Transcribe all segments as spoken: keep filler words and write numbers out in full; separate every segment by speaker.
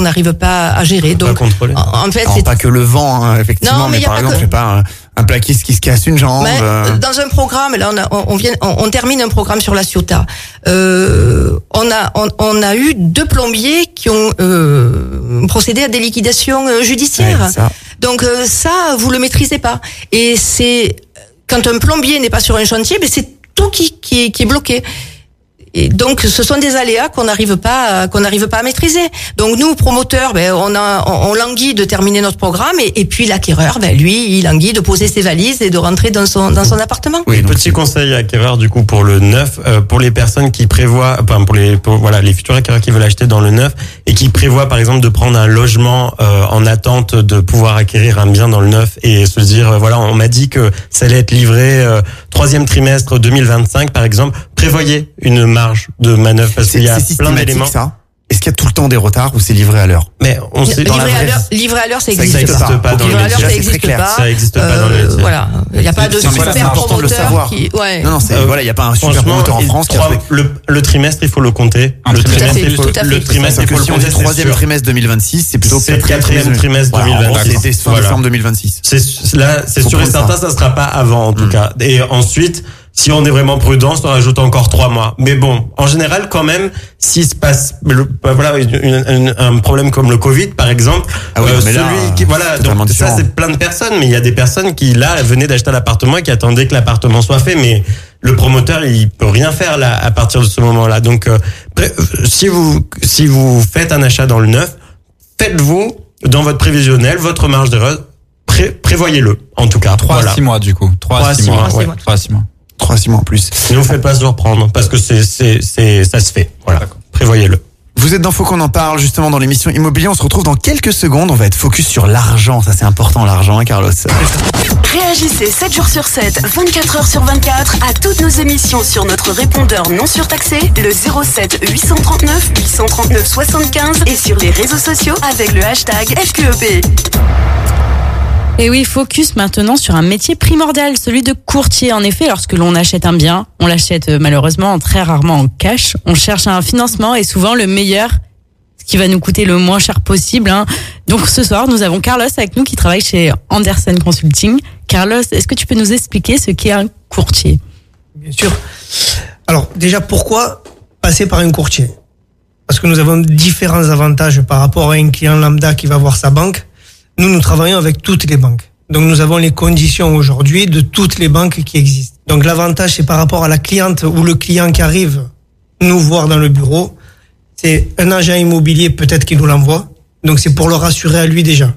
Speaker 1: n'arrive pas à gérer. Donc,
Speaker 2: pas contrôler.
Speaker 1: En, en fait,
Speaker 3: Alors,
Speaker 1: c'est
Speaker 3: pas que le vent, hein, effectivement,
Speaker 1: Non, mais
Speaker 3: mais,
Speaker 1: y a
Speaker 3: par
Speaker 1: pas
Speaker 3: exemple,
Speaker 1: que-
Speaker 3: je sais pas, un, un plaquiste qui se casse une jambe.
Speaker 1: Mais,
Speaker 3: euh,
Speaker 1: dans un programme, là, on, a, on, on vient, on, on termine un programme sur la Ciotat. Euh, on a, on, on a eu deux plombiers qui ont euh, procédé à des liquidations euh, judiciaires.
Speaker 3: ouais, ça.
Speaker 1: Donc euh, ça, vous le maîtrisez pas. Et c'est quand un plombier n'est pas sur un chantier, ben c'est tout qui, qui, est, qui est bloqué. Et donc, ce sont des aléas qu'on n'arrive pas, à, qu'on n'arrive pas à maîtriser. Donc, nous, promoteurs, ben, on a, on, on languit de terminer notre programme, et, et puis l'acquéreur, ben, lui, il languit de poser ses valises et de rentrer dans son, dans son appartement.
Speaker 2: Oui,
Speaker 3: donc
Speaker 2: petit
Speaker 3: c'est-
Speaker 2: conseil à acquéreur du coup pour le neuf, euh, pour les personnes qui prévoient, enfin pour les, pour, voilà, les futurs acquéreurs qui veulent acheter dans le neuf et qui prévoient par exemple de prendre un logement euh, en attente de pouvoir acquérir un bien dans le neuf et se dire euh, voilà, on m'a dit que ça allait être livré euh, troisième trimestre deux mille vingt-cinq par exemple, prévoyez une marge de manœuvre parce qu'il
Speaker 3: C'est
Speaker 2: y a
Speaker 3: c'est
Speaker 2: plein
Speaker 3: systématique,
Speaker 2: d'éléments.
Speaker 3: ça. Est-ce qu'il y a tout le temps des retards ou c'est livré à l'heure?
Speaker 2: Mais on sait
Speaker 3: Dans la
Speaker 1: Livré à
Speaker 3: vraie
Speaker 1: l'heure,
Speaker 3: vie.
Speaker 1: livré à l'heure, ça
Speaker 3: Ça
Speaker 1: existe
Speaker 3: existe
Speaker 1: pas.
Speaker 3: pas.
Speaker 2: dans le
Speaker 1: Livré à l'heure,
Speaker 2: métier.
Speaker 1: ça
Speaker 3: C'est très
Speaker 1: existe
Speaker 3: clair.
Speaker 1: pas.
Speaker 2: Ça existe pas dans le métier.
Speaker 1: Voilà, il n'y a pas de
Speaker 3: Non, mais ça, c'est
Speaker 1: super
Speaker 3: important de le
Speaker 1: promoteur
Speaker 3: savoir.
Speaker 1: qui, ouais.
Speaker 3: Non, non, c'est,
Speaker 2: Euh,
Speaker 3: voilà, il n'y a pas un super
Speaker 2: Franchement,
Speaker 3: promoteur en
Speaker 2: il-
Speaker 3: France qui a
Speaker 2: trois-
Speaker 3: trouvé.
Speaker 2: le, le trimestre, il faut le compter.
Speaker 4: Un
Speaker 2: Le
Speaker 4: trimestre.
Speaker 2: trimestre,
Speaker 1: Tout à fait,
Speaker 2: il faut,
Speaker 1: tout à fait.
Speaker 2: le trimestre, il
Speaker 3: C'est-à-dire
Speaker 2: faut
Speaker 3: que
Speaker 2: le
Speaker 3: si on
Speaker 2: compter.
Speaker 3: dit
Speaker 2: c'est
Speaker 3: troisième
Speaker 2: sûr.
Speaker 3: trimestre deux mille vingt-six, c'est plutôt
Speaker 2: C'est
Speaker 3: quatrième
Speaker 2: quatrième trimestre
Speaker 3: Voilà, en gros,
Speaker 2: deux mille vingt-six.
Speaker 3: c'était fin
Speaker 2: Voilà.
Speaker 3: décembre deux mille vingt-six.
Speaker 2: C'est là, c'est
Speaker 3: Faut
Speaker 2: sûr et
Speaker 3: prendre
Speaker 2: certain,
Speaker 3: ça.
Speaker 2: ça sera pas avant en tout
Speaker 3: Mm.
Speaker 2: cas. Et ensuite, si on est vraiment prudent, on rajoute encore trois mois. Mais bon, en général, quand même, s'il se passe, le, bah, voilà, une- une- un problème comme le Covid, par exemple,
Speaker 3: Ah oui,
Speaker 2: euh,
Speaker 3: mais
Speaker 2: celui
Speaker 3: là,
Speaker 2: qui, voilà,
Speaker 3: totalement
Speaker 2: donc ça
Speaker 3: différent.
Speaker 2: c'est plein de personnes, mais il y a des personnes qui là venaient d'acheter l'appartement et qui attendaient que l'appartement soit fait, mais le promoteur il peut rien faire là à partir de ce moment-là. Donc, euh, pré- euh, si vous si vous faites un achat dans le neuf, faites-vous dans votre prévisionnel votre marge d'erreur. Pré- prévoyez-le, en tout cas.
Speaker 4: Trois à
Speaker 2: Voilà.
Speaker 4: six mois, du coup. Trois
Speaker 2: Trois
Speaker 4: à
Speaker 2: à
Speaker 4: six
Speaker 2: six
Speaker 4: mois.
Speaker 2: mois,
Speaker 4: ouais.
Speaker 1: ouais.
Speaker 4: Trois à six mois.
Speaker 3: Trois, six mois en plus.
Speaker 2: Ne vous faites pas surprendre parce que c'est c'est c'est ça se fait. Voilà. Prévoyez-le.
Speaker 3: Vous êtes dans Faut qu'on en parle, justement, dans l'émission Immobilier. On se retrouve dans quelques secondes. On va être focus sur l'argent. Ça, c'est important, l'argent, hein, Carlos.
Speaker 5: Réagissez sept jours sur sept, vingt-quatre heures sur vingt-quatre à toutes nos émissions sur notre répondeur non surtaxé, le zéro sept huit cent trente-neuf huit cent trente-neuf soixante-quinze et sur les réseaux sociaux avec le hashtag F Q E P.
Speaker 6: Et oui, focus maintenant sur un métier primordial, celui de courtier. En effet, lorsque l'on achète un bien, on l'achète malheureusement très rarement en cash. On cherche un financement et souvent le meilleur, ce qui va nous coûter le moins cher possible. Hein. Donc ce soir, nous avons Carlos avec nous qui travaille chez Andersen Consulting. Carlos, est-ce que tu peux nous expliquer ce qu'est un courtier ?
Speaker 7: Bien sûr. Alors, déjà, pourquoi passer par un courtier? Parce que nous avons différents avantages par rapport à un client lambda qui va voir sa banque. Nous, nous travaillons avec toutes les banques. Donc, nous avons les conditions aujourd'hui de toutes les banques qui existent. Donc, l'avantage, c'est par rapport à la cliente ou le client qui arrive nous voir dans le bureau. C'est un agent immobilier peut-être qui nous l'envoie. Donc, c'est pour le rassurer à lui déjà.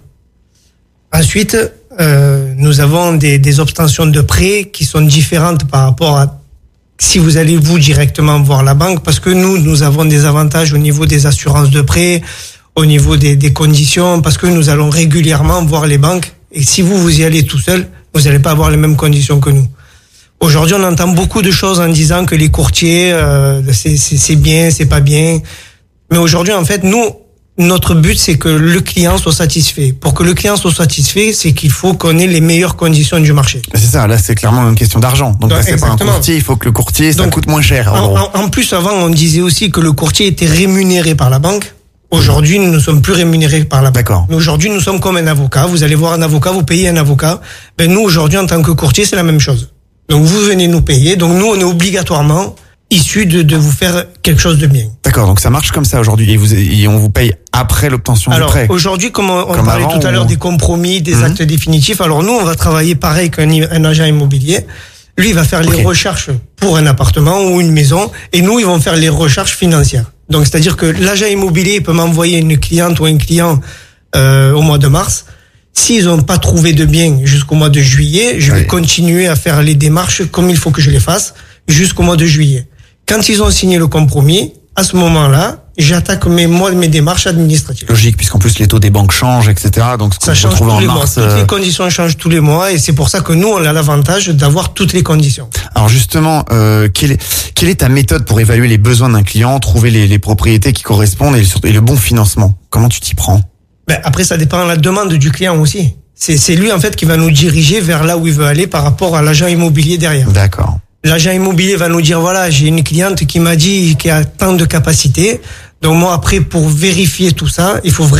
Speaker 7: Ensuite, euh, nous avons des, des obtentions de prêts qui sont différentes par rapport à si vous allez vous directement voir la banque, parce que nous, nous avons des avantages au niveau des assurances de prêt, au niveau des, des conditions, parce que nous allons régulièrement voir les banques. Et si vous, vous y allez tout seul, vous n'allez pas avoir les mêmes conditions que nous. Aujourd'hui, on entend beaucoup de choses en disant que les courtiers, euh, c'est, c'est, c'est bien, c'est pas bien. Mais aujourd'hui, en fait, nous, notre but, c'est que le client soit satisfait. Pour que le client soit satisfait, c'est qu'il faut qu'on ait les meilleures conditions du marché.
Speaker 3: C'est ça, là, c'est clairement une question d'argent. Donc,
Speaker 7: Ouais,
Speaker 3: passer par un
Speaker 7: exactement.
Speaker 3: courtier, il faut que le courtier, ça
Speaker 7: Donc,
Speaker 3: coûte moins cher. En
Speaker 7: En,
Speaker 3: gros.
Speaker 7: en- en plus, avant, on disait aussi que le courtier était rémunéré par la banque. Aujourd'hui, nous ne sommes plus rémunérés par la banque.
Speaker 3: D'accord.
Speaker 7: Mais aujourd'hui, nous sommes comme un avocat. Vous allez voir un avocat, vous payez un avocat. Ben, nous, aujourd'hui, en tant que courtier, c'est la même chose. Donc, vous venez nous payer. Donc, nous, on est obligatoirement issus de, de vous faire quelque chose de bien.
Speaker 3: D'accord, donc ça marche comme ça aujourd'hui. Et, vous, et on vous paye après l'obtention du
Speaker 7: Alors,
Speaker 3: prêt.
Speaker 7: aujourd'hui, comme on, on
Speaker 3: Comme
Speaker 7: parlait
Speaker 3: avant,
Speaker 7: tout à l'heure
Speaker 3: ou-
Speaker 7: des compromis, des
Speaker 3: Mhm.
Speaker 7: actes définitifs, alors nous, on va travailler pareil qu'un un agent immobilier. Lui, il va faire les
Speaker 3: Ok.
Speaker 7: recherches pour un appartement ou une maison, et nous, ils vont faire les recherches financières. Donc, c'est-à-dire que l'agent immobilier peut m'envoyer une cliente ou un client euh, au mois de mars. S'ils n'ont pas trouvé de bien jusqu'au mois de juillet, je vais
Speaker 3: Oui.
Speaker 7: continuer à faire les démarches comme il faut que je les fasse jusqu'au mois de juillet. Quand ils ont signé le compromis, à ce moment-là, j'attaque mes, moi, mes démarches administratives.
Speaker 3: Logique, puisqu'en plus les taux des banques changent, et cetera. Donc, ce qu'on
Speaker 7: Ça change
Speaker 3: retrouve
Speaker 7: tous
Speaker 3: en
Speaker 7: les
Speaker 3: mars.
Speaker 7: mois. Toutes
Speaker 3: euh,
Speaker 7: les conditions changent tous les mois et c'est pour ça que nous, on a l'avantage d'avoir toutes les conditions.
Speaker 3: Alors justement, euh, quelle, est, quelle est ta méthode pour évaluer les besoins d'un client, trouver les, les propriétés qui correspondent et, surtout- et le bon financement? Comment tu t'y prends?
Speaker 7: Ben, après, ça dépend de la demande du client aussi. C'est, c'est lui, en fait, qui va nous diriger vers là où il veut aller par rapport à l'agent immobilier derrière.
Speaker 3: D'accord.
Speaker 7: L'agent immobilier va nous dire, voilà, j'ai une cliente qui m'a dit qu'il y a tant de capacités. Donc moi, après, pour vérifier tout ça, il faut vraiment